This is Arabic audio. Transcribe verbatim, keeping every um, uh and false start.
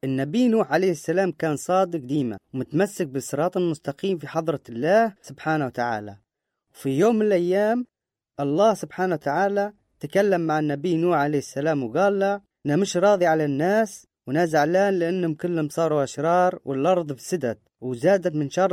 النبي نوح عليه السلام كان صادق ديما ومتمسك بالصراط المستقيم في حضرة الله سبحانه وتعالى. وفي يوم من الأيام الله سبحانه وتعالى تكلم مع النبي نوح عليه السلام وقال له: أنا مش راضي على الناس وأنا زعلان لأنهم كلهم صاروا أشرار والأرض فسدت وزادت من شر